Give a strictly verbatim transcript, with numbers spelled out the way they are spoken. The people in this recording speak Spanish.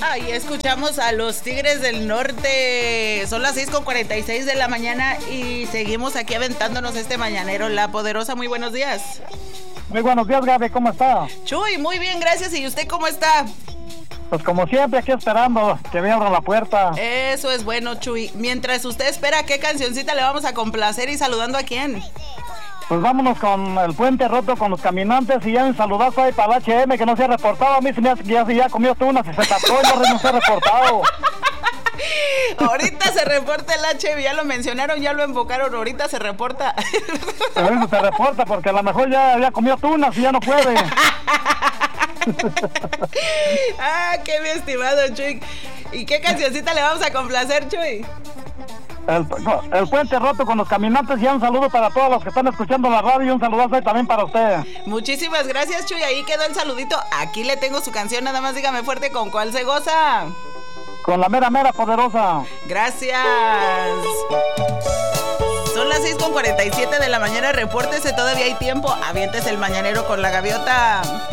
Ahí escuchamos a los Tigres del Norte. Son las seis con cuarenta y seis de la mañana y seguimos aquí aventándonos este mañanero. La Poderosa, muy buenos días. Muy buenos días, Gaby, ¿cómo está? Chuy, muy bien, gracias. ¿Y usted cómo está? Pues como siempre, aquí esperando que me abran la puerta. Eso es bueno, Chuy. Mientras usted espera, ¿qué cancioncita le vamos a complacer y saludando a quién? Pues vámonos con el puente roto con los caminantes y ya un saludazo ahí para el H M que no se ha reportado. A mí se me hace que ya, ya comió tú una, se tapó y no, no se ha reportado. Ahorita se reporta el H M, ya lo mencionaron, ya lo invocaron, ahorita se reporta. Pero eso se reporta porque a lo mejor ya, ya comió tunas y ya no puede. Ah, qué mi estimado Chuy. ¿Y qué cancioncita le vamos a complacer, Chuy? El, no, el puente roto con los caminantes y un saludo para todos los que están escuchando la radio y un saludazo ahí también para usted. Muchísimas gracias, Chuy, ahí quedó el saludito. Aquí le tengo su canción, nada más dígame fuerte con cuál se goza. Con la mera mera poderosa. Gracias. Son las seis con cuarenta y siete de la mañana, repórtese, todavía hay tiempo. Aviéntese el mañanero con la gaviota.